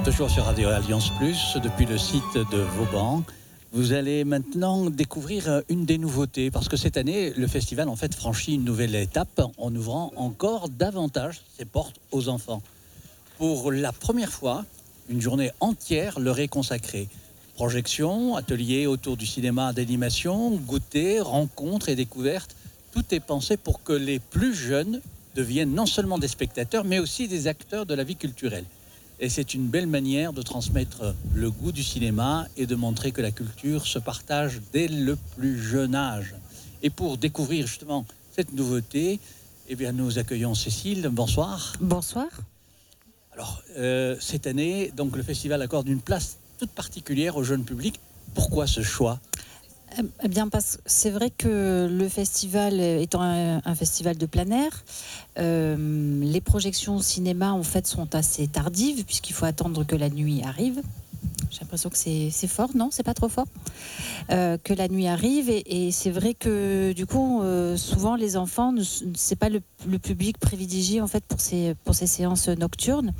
Toujours sur Radio Alliance Plus, depuis le site de Vauban. Vous allez maintenant découvrir une des nouveautés, parce que cette année, le festival en fait franchit une nouvelle étape en ouvrant encore davantage ses portes aux enfants. Pour la première fois, une journée entière leur est consacrée. Projections, ateliers autour du cinéma d'animation, goûters, rencontres et découvertes. Tout est pensé pour que les plus jeunes deviennent non seulement des spectateurs, mais aussi des acteurs de la vie culturelle. Et c'est une belle manière de transmettre le goût du cinéma et de montrer que la culture se partage dès le plus jeune âge. Et pour découvrir justement cette nouveauté, eh bien, nous accueillons Cécile. Bonsoir. Bonsoir. Alors, cette année, donc, le festival accorde une place toute particulière au jeune public. Pourquoi ce choix ? Eh bien, parce que c'est vrai que le festival étant un festival de plein air, les projections au cinéma en fait sont assez tardives puisqu'il faut attendre que la nuit arrive. J'ai l'impression que c'est fort, non ? C'est pas trop fort ? Que la nuit arrive et c'est vrai que du coup, souvent les enfants, c'est pas le public privilégié en fait pour ces séances nocturnes.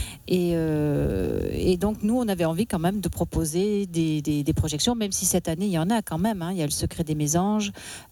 Et donc nous on avait envie quand même de proposer des projections, même si cette année il y en a quand même, hein. Il y a Le Secret des Mésanges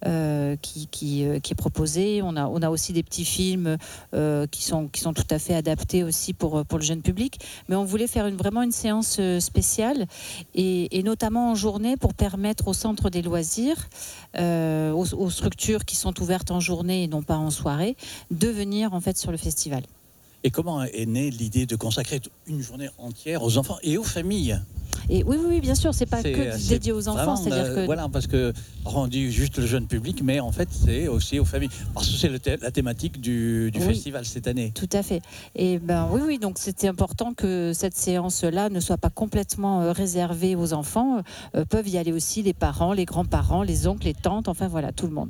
qui est proposé. On a aussi des petits films qui sont tout à fait adaptés aussi pour le jeune public, mais on voulait faire vraiment une séance spéciale et notamment en journée pour permettre au centre des loisirs, aux structures qui sont ouvertes en journée et non pas en soirée, de venir en fait sur le festival. Et comment est née l'idée de consacrer une journée entière aux enfants et aux familles ? Et oui, bien sûr, c'est pas que dédié aux enfants, vraiment, c'est-à-dire que voilà, parce que on dit juste le jeune public, mais en fait c'est aussi aux familles, parce que c'est la thématique du festival cette année. Tout à fait. Et ben oui, donc c'était important que cette séance-là ne soit pas complètement réservée aux enfants. Peuvent y aller aussi les parents, les grands-parents, les oncles, les tantes, enfin voilà, tout le monde.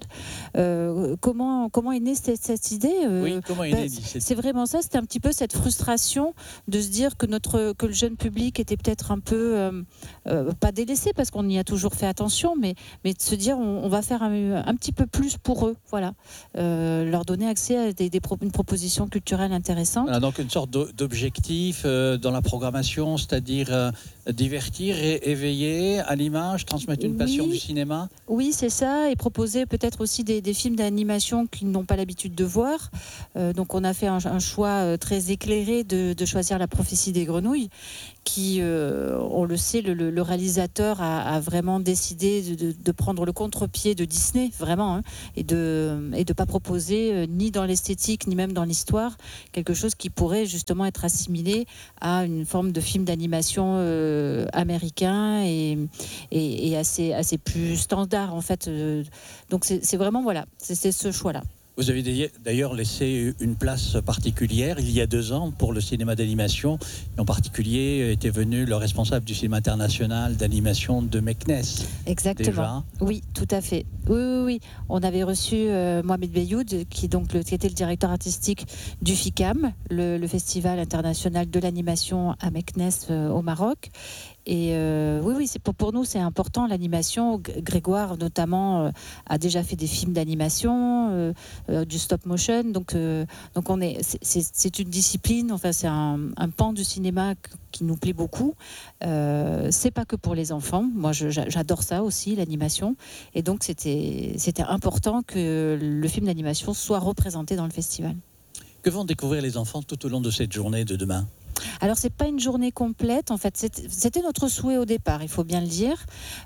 Comment est née cette idée Oui, comment est née C'est vraiment ça. C'était un petit peu cette frustration de se dire que le jeune public était peut-être un peu pas délaissé parce qu'on y a toujours fait attention, mais de se dire on va faire un petit peu plus pour eux, voilà, leur donner accès à une proposition culturelle intéressante. Voilà, donc une sorte d'objectif dans la programmation, c'est-à-dire divertir et éveiller à l'image, transmettre une passion du cinéma. Oui, c'est ça, et proposer peut-être aussi des films d'animation qu'ils n'ont pas l'habitude de voir. Donc on a fait un choix très éclairé de choisir La Prophétie des Grenouilles, qui, on le sait, le réalisateur a vraiment décidé de prendre le contre-pied de Disney, vraiment, hein, et de pas proposer ni dans l'esthétique ni même dans l'histoire quelque chose qui pourrait justement être assimilé à une forme de film d'animation américain et assez plus standard en fait. Donc c'est vraiment voilà, c'est ce choix-là. Vous avez d'ailleurs laissé une place particulière il y a 2 ans pour le cinéma d'animation. Et en particulier était venu le responsable du cinéma international d'animation de Meknes. Exactement. Déjà. Oui, tout à fait. Oui. On avait reçu Mohamed Beyoud, qui était le directeur artistique du FICAM, le Festival international de l'animation à Meknes au Maroc. Et oui, c'est pour nous c'est important l'animation. Grégoire notamment a déjà fait des films d'animation, du stop motion. Donc c'est une discipline. Enfin c'est un pan du cinéma qui nous plaît beaucoup. C'est pas que pour les enfants. Moi j'adore ça aussi, l'animation. Et donc c'était important que le film d'animation soit représenté dans le festival. Que vont découvrir les enfants tout au long de cette journée de demain ? Alors c'est pas une journée complète en fait, c'était notre souhait au départ, il faut bien le dire.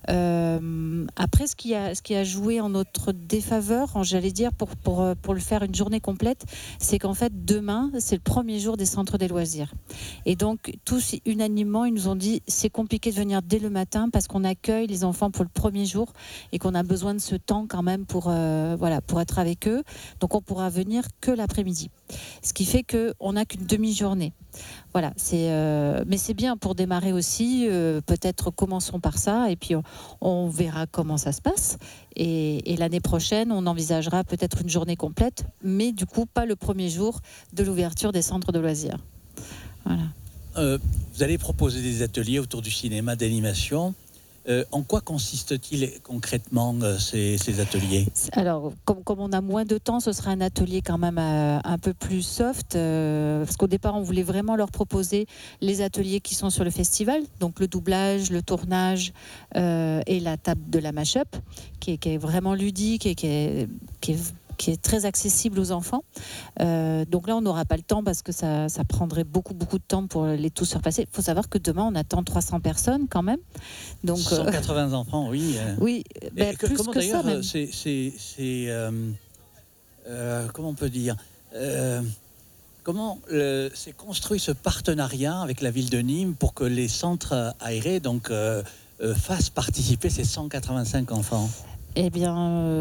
Après ce qui a joué en notre défaveur, j'allais dire pour le faire une journée complète, c'est qu'en fait demain c'est le premier jour des centres des loisirs. Et donc tous unanimement ils nous ont dit c'est compliqué de venir dès le matin parce qu'on accueille les enfants pour le premier jour et qu'on a besoin de ce temps quand même pour être avec eux. Donc on pourra venir que l'après-midi. Ce qui fait qu'on n'a qu'une demi-journée. Voilà, mais c'est bien pour démarrer aussi. Peut-être commençons par ça et puis on verra comment ça se passe. Et l'année prochaine, on envisagera peut-être une journée complète, mais du coup pas le premier jour de l'ouverture des centres de loisirs. Voilà. Vous allez proposer des ateliers autour du cinéma d'animation. En quoi consiste-t-il concrètement ces ateliers? Alors, comme on a moins de temps, ce sera un atelier quand même un peu plus soft, parce qu'au départ, on voulait vraiment leur proposer les ateliers qui sont sur le festival, donc le doublage, le tournage et la table de la mash-up, qui est vraiment ludique et qui est très accessible aux enfants. Donc là, on n'aura pas le temps parce que ça prendrait beaucoup de temps pour les tous surpasser. Il faut savoir que demain, on attend 300 personnes quand même. Donc, 180 enfants, oui. Oui, plus comment que ça d'ailleurs, même. comment on peut dire comment s'est construit ce partenariat avec la ville de Nîmes pour que les centres aérés fassent participer ces 185 enfants? Eh bien,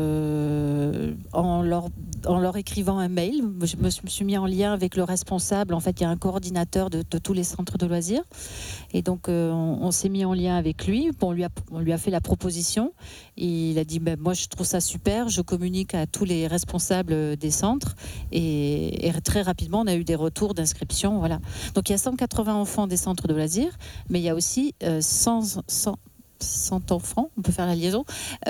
en leur écrivant un mail, je me suis mis en lien avec le responsable. En fait, il y a un coordinateur de tous les centres de loisirs. Et donc, on s'est mis en lien avec lui. Bon, on lui a fait la proposition. Et il a dit, moi, je trouve ça super. Je communique à tous les responsables des centres. Et très rapidement, on a eu des retours d'inscription. Voilà. Donc, il y a 180 enfants des centres de loisirs. Mais il y a aussi 100 enfants, on peut faire la liaison,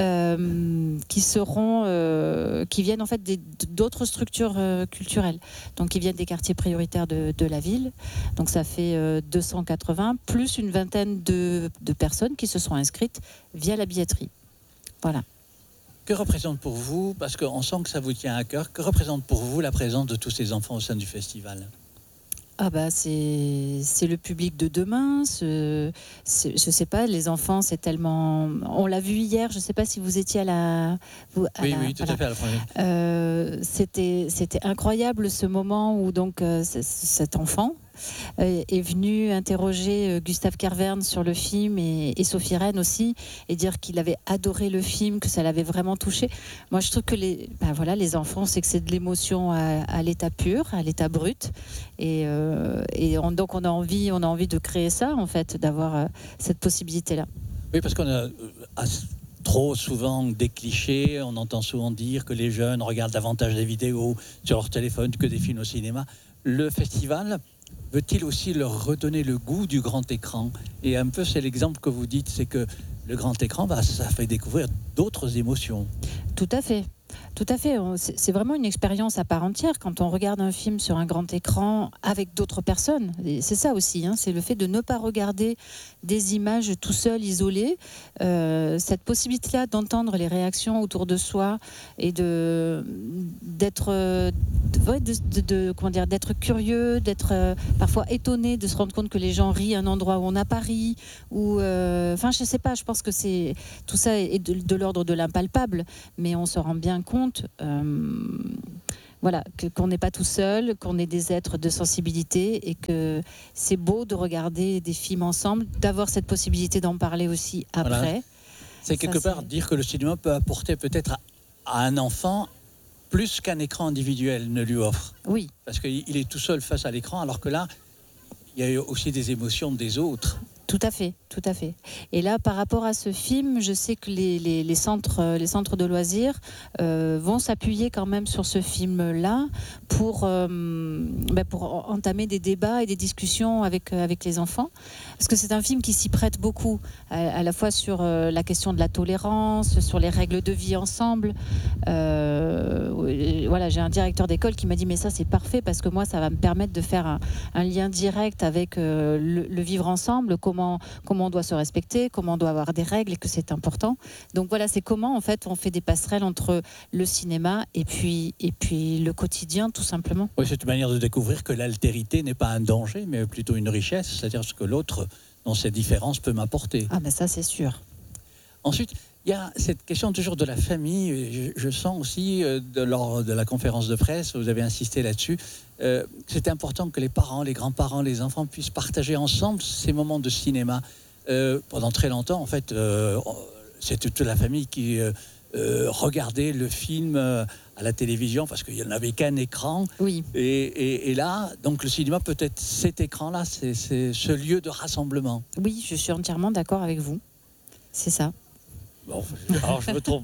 qui viennent en fait d'autres structures culturelles. Donc, ils viennent des quartiers prioritaires de la ville. Donc, ça fait 280, plus une vingtaine de personnes qui se sont inscrites via la billetterie. Voilà. Que représente pour vous, parce qu'on sent que ça vous tient à cœur, que représente pour vous la présence de tous ces enfants au sein du festival? Ah bah c'est le public de demain. Je sais pas, les enfants, c'est tellement. On l'a vu hier. Je sais pas si vous étiez Oui, tout à fait à la première. C'était incroyable ce moment où donc cet enfant est venu interroger Gustave Kervern sur le film et Sophie Rennes aussi, et dire qu'il avait adoré le film, que ça l'avait vraiment touché. Moi, je trouve que les enfants, c'est que c'est de l'émotion à l'état pur, à l'état brut, donc on a envie de créer ça, en fait, d'avoir cette possibilité-là. Oui, parce qu'on a trop souvent des clichés. On entend souvent dire que les jeunes regardent davantage des vidéos sur leur téléphone que des films au cinéma. Le festival veut-il aussi leur redonner le goût du grand écran? Et un peu, c'est l'exemple que vous dites, c'est que le grand écran, ça fait découvrir d'autres émotions. Tout à fait. Tout à fait. C'est vraiment une expérience à part entière quand on regarde un film sur un grand écran avec d'autres personnes. Et c'est ça aussi, c'est le fait de ne pas regarder des images tout seul, isolé. Cette possibilité-là d'entendre les réactions autour de soi et d'être curieux, d'être parfois étonné, de se rendre compte que les gens rient à un endroit où on n'a pas ri. Je sais pas, je pense que tout ça est de l'ordre de l'impalpable, mais on se rend bien compte qu'on n'est pas tout seul, qu'on est des êtres de sensibilité et que c'est beau de regarder des films ensemble, d'avoir cette possibilité d'en parler aussi après. Voilà. C'est quelque part dire que le cinéma peut apporter peut-être à un enfant plus qu'un écran individuel ne lui offre. Oui. Parce qu'il est tout seul face à l'écran, alors que là, il y a aussi des émotions des autres. Tout à fait, tout à fait. Et là, par rapport à ce film, je sais que les centres de loisirs vont s'appuyer quand même sur ce film-là pour entamer des débats et des discussions avec les enfants. Parce que c'est un film qui s'y prête beaucoup, à la fois sur la question de la tolérance, sur les règles de vie ensemble. J'ai un directeur d'école qui m'a dit « mais ça, c'est parfait parce que moi, ça va me permettre de faire un lien direct avec le vivre ensemble, comment on doit se respecter, comment on doit avoir des règles et que c'est important. » Donc voilà, c'est comment en fait on fait des passerelles entre le cinéma et puis le quotidien, tout simplement. Oui, c'est une manière de découvrir que l'altérité n'est pas un danger, mais plutôt une richesse, c'est-à-dire ce que l'autre, dans ses différences, peut m'apporter. Ah ben ça, c'est sûr. Ensuite, il y a cette question toujours de la famille. Je sens aussi, lors de la conférence de presse, vous avez insisté là-dessus, c'est important que les parents, les grands-parents, les enfants puissent partager ensemble ces moments de cinéma. Pendant très longtemps, en fait, c'est toute la famille qui regardait le film à la télévision parce qu'il n'y en avait qu'un écran. Oui. Et là, donc le cinéma peut être cet écran-là, c'est ce lieu de rassemblement. Oui, je suis entièrement d'accord avec vous. C'est ça. Bon, alors je me trompe.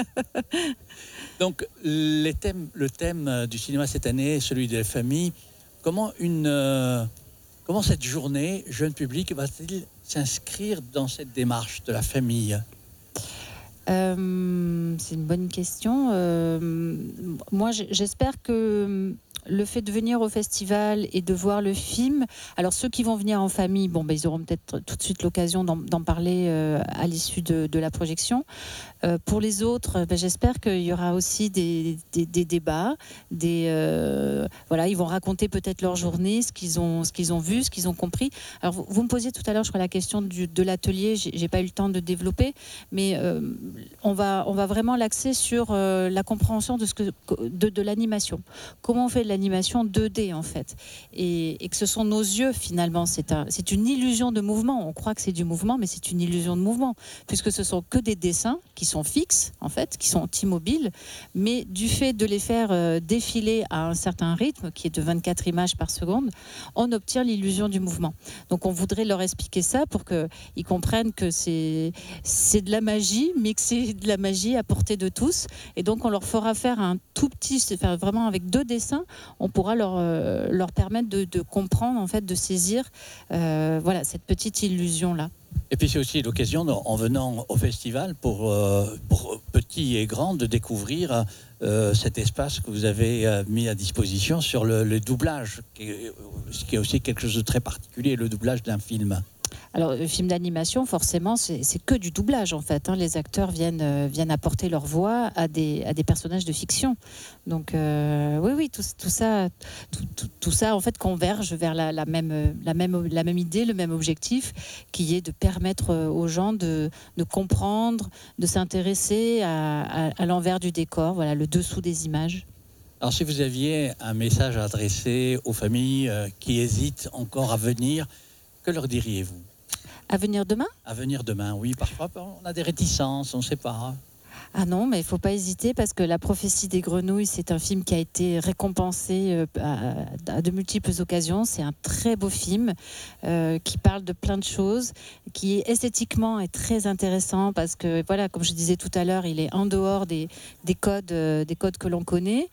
Donc, le thème du cinéma cette année, celui de la famille, comment une Comment cette journée, jeune public, va-t-il s'inscrire dans cette démarche de la famille ? C'est une bonne question. Moi, j'espère que le fait de venir au festival et de voir le film, alors ceux qui vont venir en famille, bon, ils auront peut-être tout de suite l'occasion d'en parler à l'issue de la projection. Pour les autres, j'espère qu'il y aura aussi des débats, voilà, ils vont raconter peut-être leur journée, ce qu'ils ont vu, ce qu'ils ont compris. Alors vous me posiez tout à l'heure, je crois, la question de l'atelier. J'ai pas eu le temps de développer, mais on va vraiment l'axer sur la compréhension de l'animation. Comment on fait de l'animation 2D en fait, et que ce sont nos yeux finalement. C'est une illusion de mouvement. On croit que c'est du mouvement, mais c'est une illusion de mouvement, puisque ce sont que des dessins qui sont fixes en fait, qui sont immobiles, mais du fait de les faire défiler à un certain rythme qui est de 24 images par seconde, on obtient l'illusion du mouvement. Donc on voudrait leur expliquer ça pour qu'ils comprennent que c'est de la magie, mais que c'est de la magie à portée de tous. Et donc on leur fera faire un tout petit, vraiment avec 2 dessins, on pourra leur permettre de comprendre en fait, de saisir voilà, cette petite illusion là. Et puis c'est aussi l'occasion, en venant au festival, pour petits et grands, de découvrir cet espace que vous avez mis à disposition sur le doublage, ce qui est aussi quelque chose de très particulier, le doublage d'un film. Alors, le film d'animation, forcément, c'est que du doublage, en fait. Les acteurs viennent apporter leur voix à des personnages de fiction. Donc, oui, tout ça, en fait, converge vers la même idée, le même objectif, qui est de permettre aux gens de comprendre, de s'intéresser à l'envers du décor, voilà, le dessous des images. Alors, si vous aviez un message à adresser aux familles qui hésitent encore à venir, que leur diriez-vous ? À venir demain ? À venir demain, oui. Parfois, on a des réticences, on ne sait pas. Ah non, mais il ne faut pas hésiter, parce que La prophétie des grenouilles, c'est un film qui a été récompensé à de multiples occasions. C'est un très beau film qui parle de plein de choses, qui esthétiquement est très intéressant, parce que, voilà, comme je disais tout à l'heure, il est en dehors des codes que l'on connaît.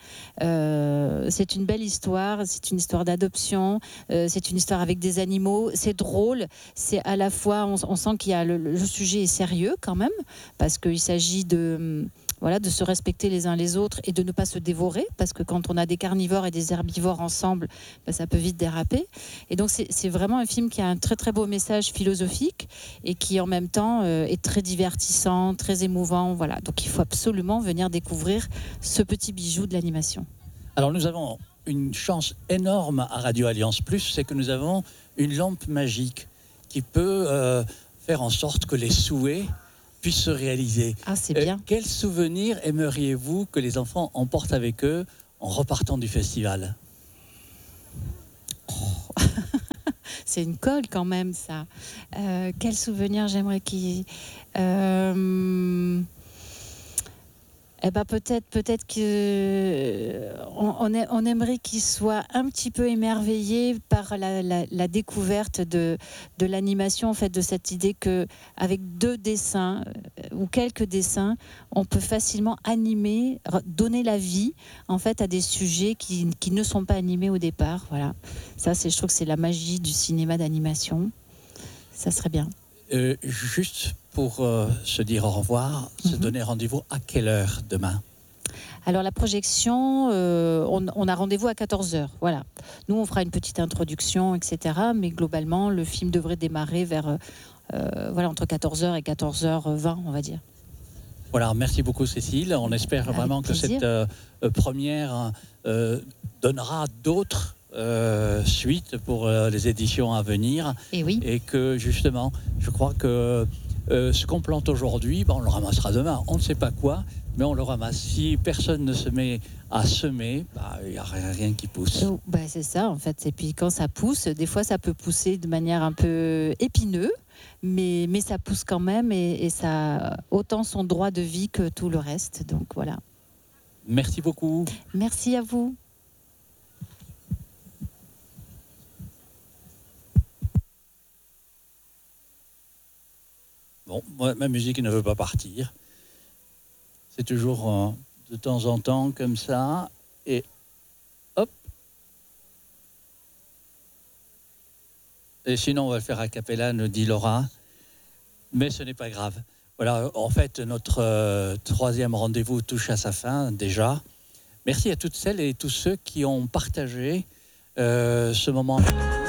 C'est une belle histoire, c'est une histoire d'adoption, c'est une histoire avec des animaux, c'est drôle, c'est à la fois, on sent qu'il y a le sujet est sérieux quand même, parce qu'il s'agit de se respecter les uns les autres et de ne pas se dévorer, parce que quand on a des carnivores et des herbivores ensemble, ça peut vite déraper. Et donc c'est vraiment un film qui a un très très beau message philosophique et qui en même temps est très divertissant, très émouvant. Voilà. Donc il faut absolument venir découvrir ce petit bijou de l'animation. Alors nous avons une chance énorme à Radio Alliance Plus, c'est que nous avons une lampe magique qui peut faire en sorte que les souhaits puissent se réaliser. Ah, c'est bien. Quel souvenir aimeriez-vous que les enfants emportent avec eux en repartant du festival ? C'est une colle quand même, ça. Quel souvenir j'aimerais qu'ils... peut-être qu'on aimerait qu'ils soient un petit peu émerveillés par la découverte de l'animation, en fait, de cette idée qu'avec 2 dessins ou quelques dessins, on peut facilement animer, donner la vie, en fait, à des sujets qui ne sont pas animés au départ. Voilà. Ça, je trouve que c'est la magie du cinéma d'animation. Ça serait bien. Juste pour se dire au revoir, se donner rendez-vous à quelle heure demain ? Alors la projection, on a rendez-vous à 14h. Voilà. Nous, on fera une petite introduction, etc. Mais globalement, le film devrait démarrer vers entre 14h et 14h20, on va dire. Voilà, merci beaucoup Cécile. On espère vraiment que cette première donnera d'autres suite pour les éditions à venir. Et oui. Et que justement, je crois que ce qu'on plante aujourd'hui, on le ramassera demain. On ne sait pas quoi, mais on le ramasse. Si personne ne se met à semer, il n'y a rien qui pousse. C'est ça en fait. Et puis quand ça pousse, des fois ça peut pousser de manière un peu épineuse, mais ça pousse quand même, et ça a autant son droit de vie que tout le reste. Donc voilà. Merci beaucoup. Merci à vous. Bon, moi, ma musique ne veut pas partir. C'est toujours de temps en temps comme ça. Et hop. Et sinon, on va le faire a cappella, nous dit Laura. Mais ce n'est pas grave. Voilà, en fait, notre troisième rendez-vous touche à sa fin déjà. Merci à toutes celles et tous ceux qui ont partagé ce moment avec nous.